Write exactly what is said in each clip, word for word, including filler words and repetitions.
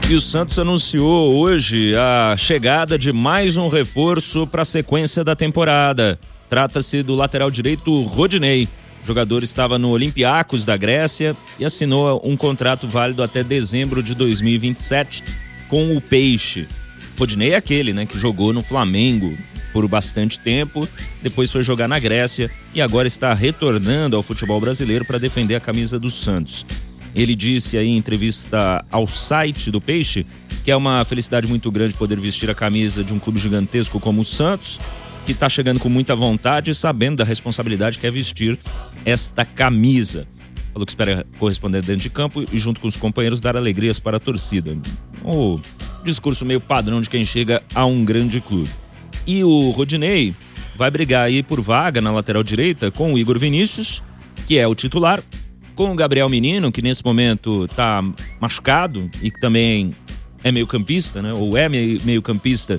E o Santos anunciou hoje a chegada de mais um reforço para a sequência da temporada. Trata-se do lateral direito Rodinei. O jogador estava no Olympiacos da Grécia e assinou um contrato válido até dezembro de dois mil e vinte e sete com o Peixe. Rodinei é aquele, né, que jogou no Flamengo por bastante tempo, depois foi jogar na Grécia e agora está retornando ao futebol brasileiro para defender a camisa do Santos. Ele disse aí em entrevista ao site do Peixe que é uma felicidade muito grande poder vestir a camisa de um clube gigantesco como o Santos, que está chegando com muita vontade e sabendo da responsabilidade que é vestir esta camisa. Falou que espera corresponder dentro de campo e junto com os companheiros dar alegrias para a torcida. O discurso meio padrão de quem chega a um grande clube. E o Rodinei vai brigar aí por vaga na lateral direita com o Igor Vinícius, que é o titular, com o Gabriel Menino, que nesse momento tá machucado e que também é meio campista, né? Ou é meio campista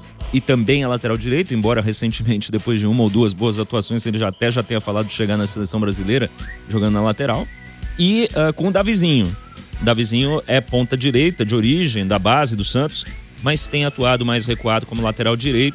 e também é lateral direito, embora recentemente, depois de uma ou duas boas atuações, ele já até já tenha falado de chegar na seleção brasileira, jogando na lateral. E uh, com o Davizinho. Davizinho é ponta direita de origem, da base do Santos, mas tem atuado mais recuado como lateral direito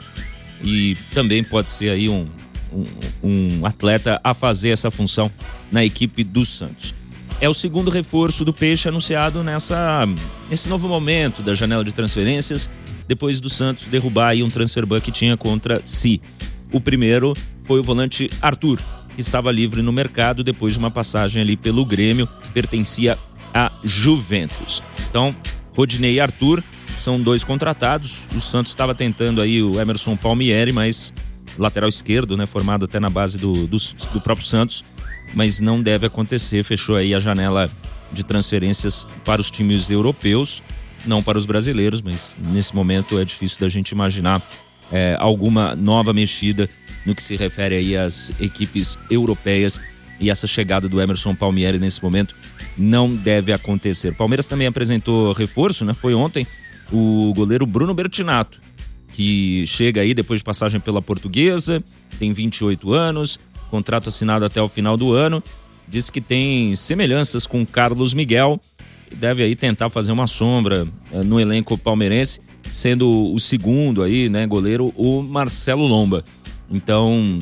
e também pode ser aí um Um, um atleta a fazer essa função na equipe do Santos. É o segundo reforço do Peixe anunciado nessa, nesse novo momento da janela de transferências, depois do Santos derrubar aí um transfer ban que tinha contra si. O primeiro foi o volante Arthur, que estava livre no mercado depois de uma passagem ali pelo Grêmio, pertencia à Juventus. Então, Rodinei e Arthur são dois contratados. O Santos estava tentando aí o Emerson Palmieri, mas lateral esquerdo, né, formado até na base do, do, do próprio Santos, mas não deve acontecer. Fechou aí a janela de transferências para os times europeus, não para os brasileiros, mas nesse momento é difícil da gente imaginar é, alguma nova mexida no que se refere aí às equipes europeias, e essa chegada do Emerson Palmieri nesse momento não deve acontecer. Palmeiras também apresentou reforço, né, foi ontem, o goleiro Bruno Bertinato, que chega aí depois de passagem pela Portuguesa, tem vinte e oito anos, contrato assinado até o final do ano, diz que tem semelhanças com Carlos Miguel e deve aí tentar fazer uma sombra eh, no elenco palmeirense, sendo o segundo aí, né, goleiro, o Marcelo Lomba. Então,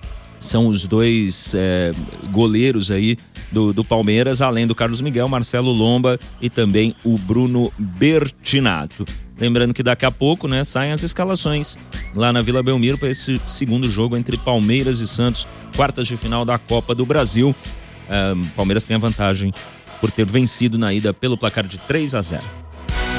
são os dois eh, goleiros aí do, do Palmeiras, além do Carlos Miguel, Marcelo Lomba e também o Bruno Bertinato. Lembrando que daqui a pouco, né, saem as escalações lá na Vila Belmiro para esse segundo jogo entre Palmeiras e Santos, quartas de final da Copa do Brasil. Um, Palmeiras tem a vantagem por ter vencido na ida pelo placar de três a zero.